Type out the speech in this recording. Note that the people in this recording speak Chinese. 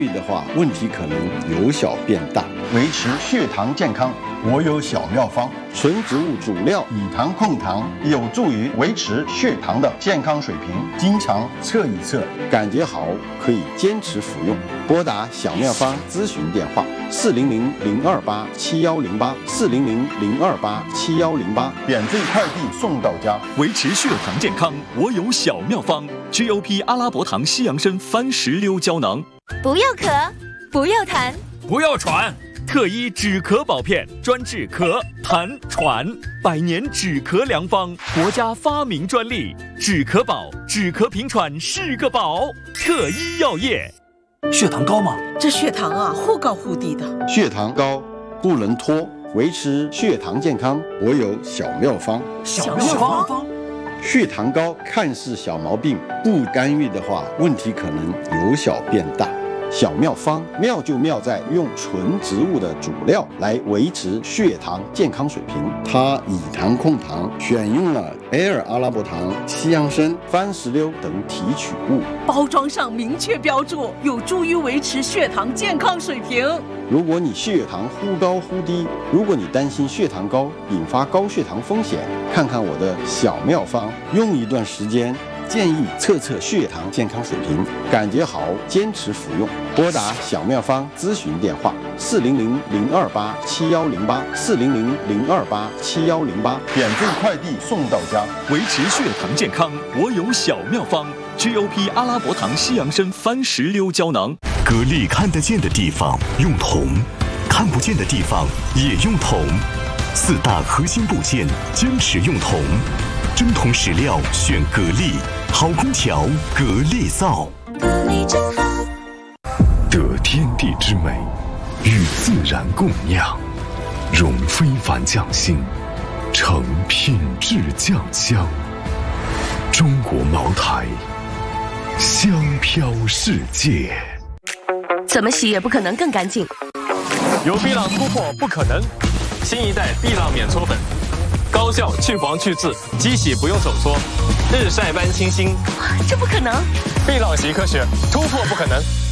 的话，问题可能由小变大。 维持血糖健康，我有小妙方。 纯植物主料以糖控糖，有助于维持血糖的健康水平。经常测一测， 感觉好可以坚持服用。拨打小妙方咨询电话：400-028-7108，400-028-7108， 免费快递送到家。 维持血糖健康，我有小妙方 ：GOP 阿拉伯糖西洋参番石榴胶囊。 不要咳，不要痰， 不要喘。特医止咳宝片，专治咳、痰、喘，100年止咳良方，国家发明专利。止咳宝，止咳平喘是个宝。特医药业。 血糖高吗？ 这血糖啊，忽高忽低的。 血糖高不能拖，维持血糖健康，我有小妙方。 小妙方。 血糖高看似小毛病，不干预的话，问题可能由小变大。小妙方妙就妙在用纯植物的主料来维持血糖健康水平。它以糖控糖，选用了Air阿拉伯糖、西洋参、番石榴等提取物。 包装上明确标注，有助于维持血糖健康水平。 如果你血糖忽高忽低，如果你担心血糖高引发高血糖风险，看看我的小妙方，用一段时间。建议测测血糖健康水平，感觉好坚持服用。拨打小妙方咨询电话：400-028-7108，400-028-7108， 免费快递送到家。 维持血糖健康，我有小妙方 ：GOP 阿拉伯糖西洋参番石榴胶囊。 格力看得见的地方用铜，看不见的地方也用铜，4大核心部件坚持用铜。真铜实料选格力，好空调格力造。 格力真好。 得天地之美，与自然共酿，融非凡匠心，成品质酱香。中国茅台，香飘世界。 怎么洗也不可能更干净。 有碧朗突破不可能，新一代碧朗免搓粉。高效去黄去渍，机洗不用手搓，日晒般清新。 这不可能！ 碧朗习科学，突破不可能。